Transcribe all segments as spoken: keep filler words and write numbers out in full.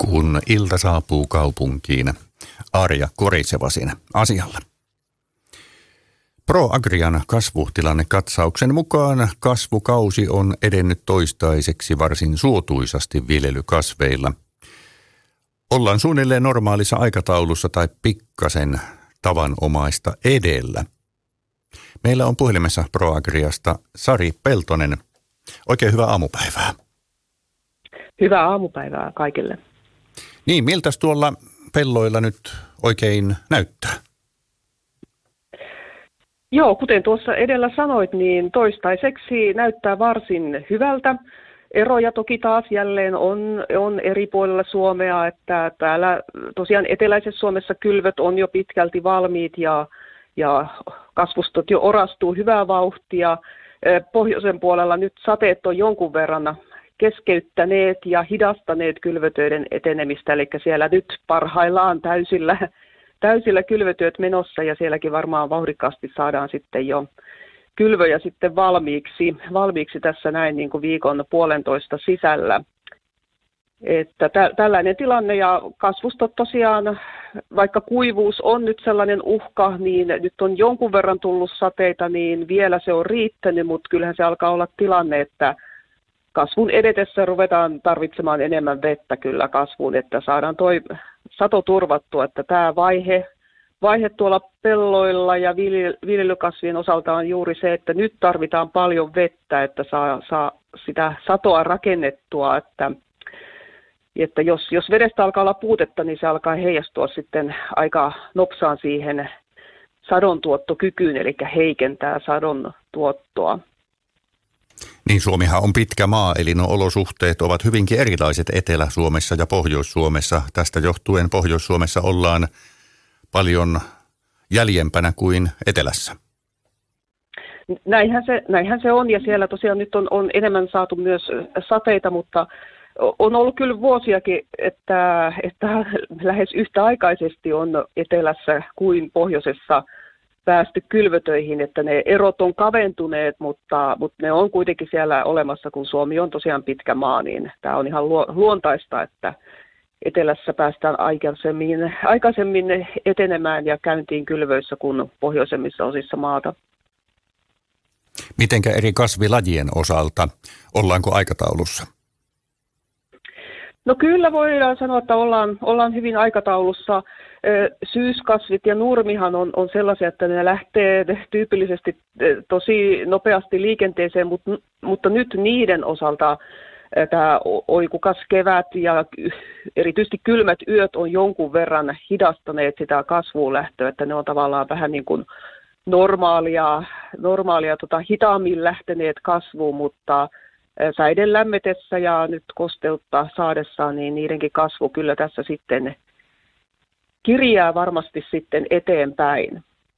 kun ilta saapuu kaupunkiin Arja Korisevasin asialla. ProAgrian kasvutilannekatsauksen mukaan kasvukausi on edennyt toistaiseksi varsin suotuisasti viljelykasveilla. Ollaan suunnilleen normaalissa aikataulussa tai pikkasen tavanomaista edellä. Meillä on puhelimessa ProAgriasta Sari Peltonen. Oikein hyvää aamupäivää. Hyvää aamupäivää kaikille. Niin, miltäs tuolla pelloilla nyt oikein näyttää? Joo, kuten tuossa edellä sanoit, niin toistaiseksi näyttää varsin hyvältä. Eroja toki taas jälleen on, on eri puolilla Suomea, että täällä tosiaan eteläisessä Suomessa kylvöt on jo pitkälti valmiit ja, ja kasvustot jo orastuu hyvää vauhtia. Pohjoisen puolella nyt sateet on jonkun verran keskeyttäneet ja hidastaneet kylvötöiden etenemistä, eli siellä nyt parhaillaan täysillä, täysillä kylvötyöt menossa ja sielläkin varmaan vauhdikkaasti saadaan sitten jo kylvöjä sitten valmiiksi, valmiiksi tässä näin niin kuin viikon puolentoista sisällä. Että tä, tällainen tilanne ja kasvustot tosiaan, vaikka kuivuus on nyt sellainen uhka, niin nyt on jonkun verran tullut sateita, niin vielä se on riittänyt, mutta kyllähän se alkaa olla tilanne, että kasvun edetessä ruvetaan tarvitsemaan enemmän vettä kyllä kasvuun, että saadaan toi sato turvattua, että tämä vaihe, vaihe tuolla pelloilla ja viljelykasvien osalta on juuri se, että nyt tarvitaan paljon vettä, että saa, saa sitä satoa rakennettua, että, että jos, jos vedestä alkaa olla puutetta, niin se alkaa heijastua sitten aika nopsaan siihen sadon tuottokykyyn, eli heikentää sadon tuottoa. Niin, Suomihan on pitkä maa, eli no olosuhteet ovat hyvinkin erilaiset Etelä-Suomessa ja Pohjois-Suomessa. Tästä johtuen Pohjois-Suomessa ollaan paljon jäljempänä kuin Etelässä. Näinhän se, näinhän se on, ja siellä tosiaan nyt on, on enemmän saatu myös sateita, mutta on ollut kyllä vuosiakin, että, että lähes yhtäaikaisesti on Etelässä kuin Pohjoisessa päästy kylvötöihin, että ne erot on kaventuneet, mutta, mutta ne on kuitenkin siellä olemassa, kun Suomi on tosiaan pitkä maa, niin tämä on ihan luontaista, että Etelässä päästään aikaisemmin, aikaisemmin etenemään ja käyntiin kylvöissä kuin pohjoisemmissa osissa maata. Mitenkä eri kasvilajien osalta, ollaanko aikataulussa? No kyllä voidaan sanoa, että ollaan, ollaan hyvin aikataulussa. Syyskasvit ja nurmihan on, on sellaisia, että ne lähtee tyypillisesti tosi nopeasti liikenteeseen, mutta, mutta nyt niiden osalta tämä oikukas kevät ja erityisesti kylmät yöt on jonkun verran hidastaneet sitä kasvuun lähtöä, että ne on tavallaan vähän niin kuin normaalia, normaalia tota, hitaammin lähteneet kasvuun, mutta säiden lämmetessä ja nyt kosteutta saadessaan, niin niidenkin kasvu kyllä tässä sitten kirjaa varmasti sitten eteenpäin.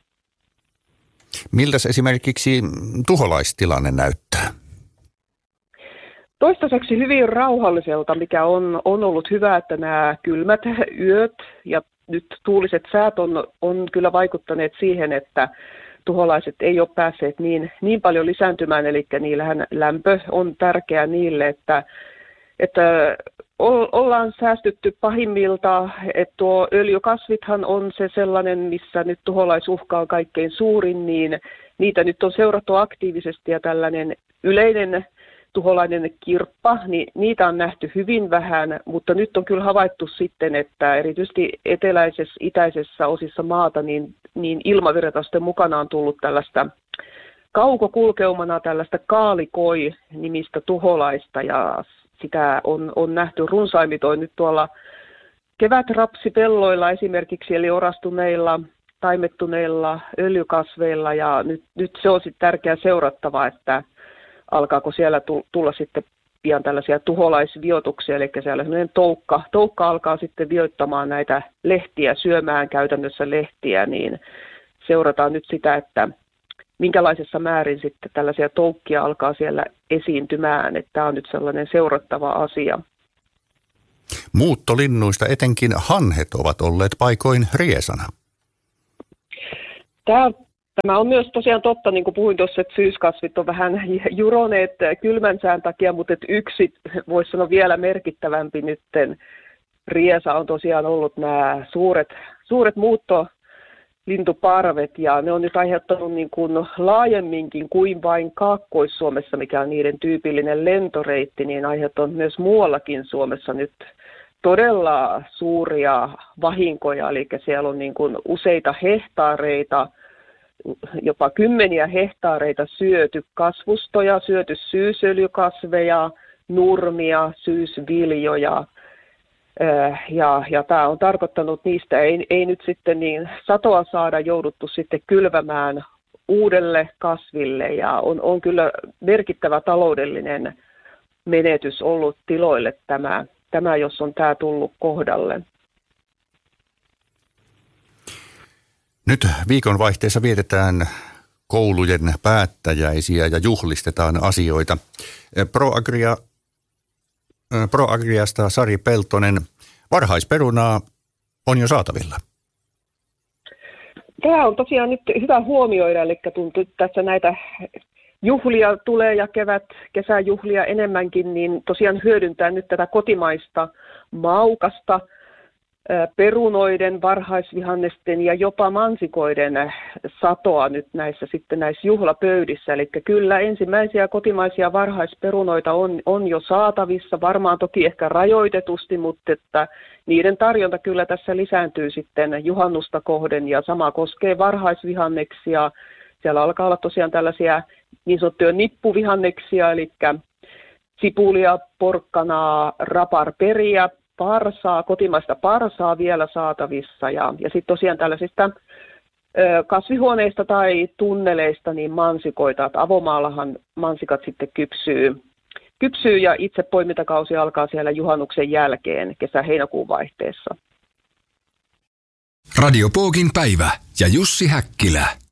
Miltäs esimerkiksi tuholaistilanne näyttää? Toistaiseksi hyvin rauhalliselta, mikä on, on ollut hyvä, että nämä kylmät yöt ja nyt tuuliset säät on, on kyllä vaikuttaneet siihen, että tuholaiset ei ole päässeet niin, niin paljon lisääntymään, eli niillähän lämpö on tärkeä niille, että, että ollaan säästytty pahimmilta, että tuo öljykasvithan on se sellainen, missä nyt tuholaisuhka on kaikkein suurin, niin niitä nyt on seurattu aktiivisesti ja tällainen yleinen tuholainen kirppa, niin niitä on nähty hyvin vähän, mutta nyt on kyllä havaittu sitten, että erityisesti eteläisessä, itäisessä osissa maata, niin, niin ilmavirtausten mukana on tullut tällaista kaukokulkeumana tällaista kaalikoi-nimistä tuholaista, ja sitä on, on nähty runsaimitoin nyt tuolla kevätrapsipelloilla esimerkiksi, eli orastuneilla, taimettuneilla öljykasveilla, ja nyt, nyt se on sitten tärkeää seurattava, että alkaako siellä tulla sitten pian tällaisia tuholaisviotuksia, eli siellä sellainen toukka, toukka alkaa sitten vioittamaan näitä lehtiä, syömään käytännössä lehtiä, niin seurataan nyt sitä, että minkälaisessa määrin sitten tällaisia toukkia alkaa siellä esiintymään, että tämä on nyt sellainen seurattava asia. Muuttolinnuista etenkin hanhet ovat olleet paikoin riesana. Tämä Tämä on myös tosiaan totta, niin kuin puhuin tuossa, että syyskasvit on vähän juroneet kylmän sään takia, mutta että yksi voisi sanoa vielä merkittävämpi nytten riesa on tosiaan ollut nämä suuret, suuret muuttolintuparvet, ja ne on nyt aiheuttanut niin kuin laajemminkin kuin vain Kaakkois-Suomessa, mikä on niiden tyypillinen lentoreitti, niin aiheuttanut myös muuallakin Suomessa nyt todella suuria vahinkoja, eli siellä on niin kuin useita hehtaareita, jopa kymmeniä hehtaareita syöty kasvustoja, syöty syysöljykasveja, nurmia, syysviljoja. Ja, ja tämä on tarkoittanut niistä, ei, ei nyt sitten niin satoa saada jouduttu sitten kylvämään uudelle kasville, ja on, on kyllä merkittävä taloudellinen menetys ollut tiloille tämä, tämä jos on tämä tullut kohdalle. Nyt viikonvaihteessa vietetään koulujen päättäjäisiä ja juhlistetaan asioita. ProAgria, ProAgriasta Sari Peltonen, varhaisperunaa on jo saatavilla. Tämä on tosiaan nyt hyvä huomioida, eli tuntuu, että tässä näitä juhlia tulee ja kevät, kesäjuhlia enemmänkin, niin tosiaan hyödyntää nyt tätä kotimaista maukasta, perunoiden, varhaisvihannesten ja jopa mansikoiden satoa nyt näissä sitten näissä juhlapöydissä. Eli kyllä ensimmäisiä kotimaisia varhaisperunoita on, on jo saatavissa, varmaan toki ehkä rajoitetusti, mutta että niiden tarjonta kyllä tässä lisääntyy sitten juhannusta kohden, ja sama koskee varhaisvihanneksia. Siellä alkaa olla tosiaan tällaisia niin sanottuja nippuvihanneksia, eli sipulia, porkkanaa, raparperiä, parsaa, kotimaista parsaa vielä saatavissa, ja, ja sitten tosiaan tällaisista ö, kasvihuoneista tai tunneleista niin mansikoita, että avomaallahan mansikat sitten kypsyy, kypsyy ja itse poimintakausi alkaa siellä juhannuksen jälkeen kesä-heinäkuun vaihteessa. Radio Poogin päivä ja Jussi Häkkilä.